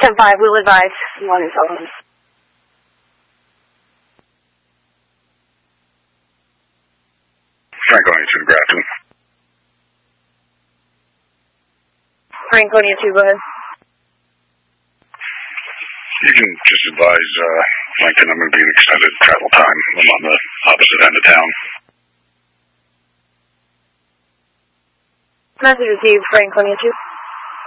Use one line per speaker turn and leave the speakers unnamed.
10-5, we'll advise. Morning, Sullivan.
Franconia 2 Grafton.
Franconia 2, go ahead.
You can just advise Lincoln I'm going to be in extended travel time. I'm on the opposite end of town.
Message received, Franconia 2.